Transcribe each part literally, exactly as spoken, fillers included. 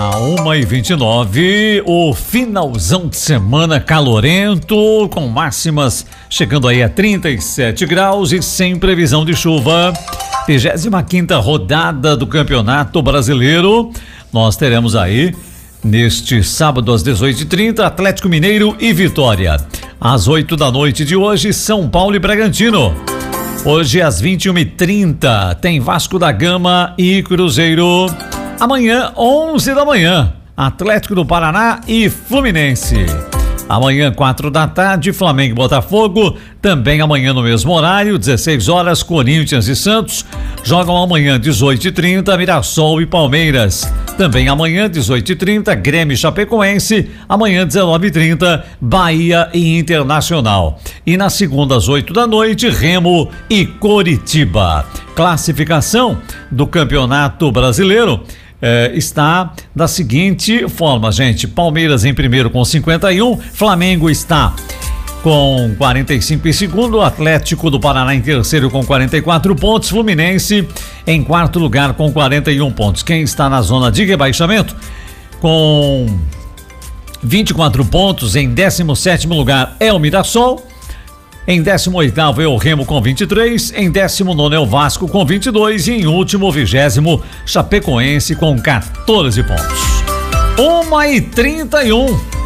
A uma e vinte e nove, o finalzão de semana calorento, com máximas chegando aí a trinta e sete graus e sem previsão de chuva. vigésima quinta rodada do Campeonato Brasileiro. Nós teremos aí, neste sábado às dezoito e trinta, Atlético Mineiro e Vitória. Às oito da noite de hoje, São Paulo e Bragantino. Hoje às vinte e uma e trinta, tem Vasco da Gama e Cruzeiro. Amanhã, onze da manhã, Atlético do Paraná e Fluminense. Amanhã, quatro da tarde, Flamengo e Botafogo. Também amanhã no mesmo horário, dezesseis horas, Corinthians e Santos. Jogam amanhã, dezoito e trinta, Mirassol e Palmeiras. Também amanhã, dezoito e trinta, Grêmio e Chapecoense. Amanhã, dezenove e trinta, Bahia e Internacional. E na segunda, às oito da noite, Remo e Coritiba. Classificação do Campeonato Brasileiro Eh, está da seguinte forma, gente: Palmeiras em primeiro com cinquenta e um, Flamengo está com quarenta e cinco em segundo, Atlético do Paraná em terceiro com quarenta e quatro pontos, Fluminense em quarto lugar com quarenta e um pontos. Quem está na zona de rebaixamento com vinte e quatro pontos em décimo sétimo lugar é o Mirassol. Em décimo oitavo é o Remo com vinte e três, em décimo nono é o Vasco com vinte e dois e em último, vigésimo, Chapecoense com quatorze pontos. uma e trinta e um.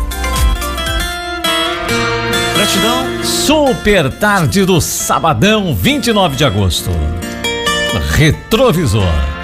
Gratidão. Super tarde do sabadão, vinte e nove de agosto. Retrovisor.